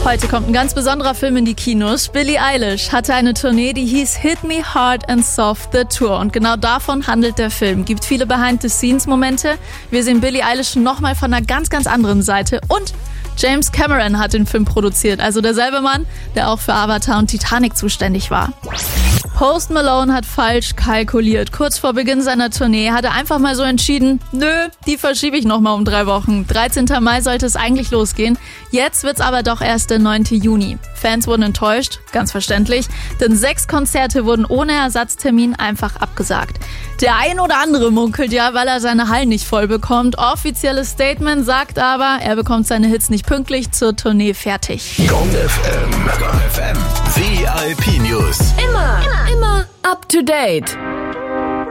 Heute kommt ein ganz besonderer Film in die Kinos. Billie Eilish hatte eine Tournee, die hieß Hit Me Hard and Soft The Tour. Und genau davon handelt der Film. Gibt viele Behind-the-Scenes-Momente. Wir sehen Billie Eilish nochmal von einer ganz, ganz anderen Seite. Und James Cameron hat den Film produziert. Also derselbe Mann, der auch für Avatar und Titanic zuständig war. Post Malone hat falsch kalkuliert. Kurz vor Beginn seiner Tournee hat er einfach mal so entschieden, nö, die verschiebe ich nochmal um 3 Wochen. 13. Mai sollte es eigentlich losgehen. Jetzt wird's aber doch erst der 9. Juni. Fans wurden enttäuscht, ganz verständlich, denn 6 Konzerte wurden ohne Ersatztermin einfach abgesagt. Der ein oder andere munkelt ja, weil er seine Hallen nicht voll bekommt. Offizielles Statement sagt aber, er bekommt seine Hits nicht pünktlich zur Tournee fertig. Gong FM. VIP News. Immer up to date.